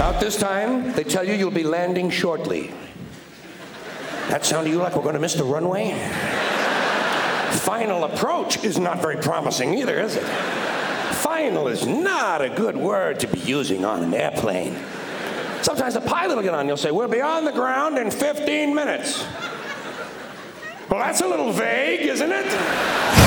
About this time, they tell you you'll be landing shortly. That sound to you like we're going to miss the runway? Final approach is not very promising either, is it? Final is not a good word to be using on an airplane. Sometimes the pilot will get on and he'll say, we'll be on the ground in 15 minutes. Well, that's a little vague, isn't it?